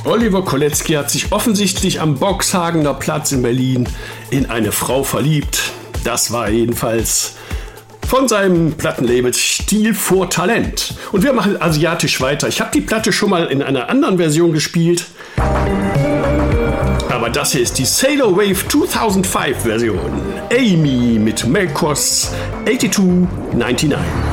Oliver Kolecki hat sich offensichtlich am Boxhagener Platz in Berlin in eine Frau verliebt. Das war jedenfalls von seinem Plattenlabel Stil vor Talent. Und wir machen asiatisch weiter. Ich habe die Platte schon mal in einer anderen Version gespielt. Aber das hier ist die Sailor Wave 2005 Version. Amy mit Melkos 8299.